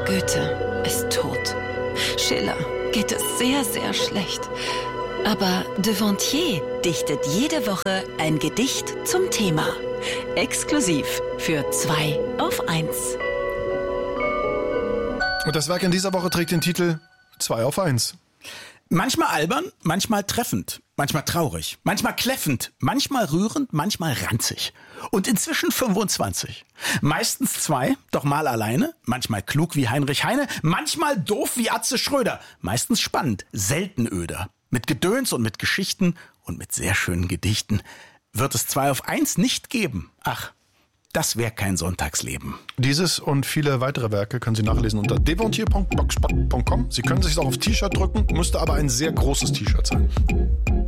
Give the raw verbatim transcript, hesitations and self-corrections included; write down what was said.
Goethe ist tot. Schiller geht es sehr, sehr schlecht. Aber Devontier dichtet jede Woche ein Gedicht zum Thema. Exklusiv für zwei auf eins. Und das Werk in dieser Woche trägt den Titel zwei auf eins. Manchmal albern, manchmal treffend, manchmal traurig, manchmal kläffend, manchmal rührend, manchmal ranzig. Und inzwischen fünfundzwanzig. Meistens zwei, doch mal alleine, manchmal klug wie Heinrich Heine, manchmal doof wie Atze Schröder, meistens spannend, selten öder. Mit Gedöns und mit Geschichten und mit sehr schönen Gedichten wird es zwei auf eins nicht geben. Ach, das wäre kein Sonntagsleben. Dieses und viele weitere Werke können Sie nachlesen unter devontier punkt blogspot punkt com. Sie können sich auch auf T-Shirt drücken, müsste aber ein sehr großes T-Shirt sein.